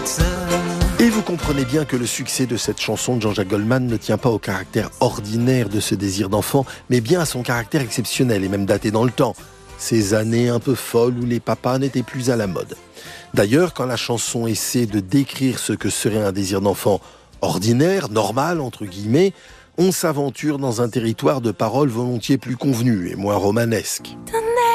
Et vous comprenez bien que le succès de cette chanson de Jean-Jacques Goldman ne tient pas au caractère ordinaire de ce désir d'enfant, mais bien à son caractère exceptionnel et même daté dans le temps. Ces années un peu folles où les papas n'étaient plus à la mode. D'ailleurs, quand la chanson essaie de décrire ce que serait un désir d'enfant ordinaire, normal, entre guillemets, on s'aventure dans un territoire de paroles volontiers plus convenues et moins romanesques.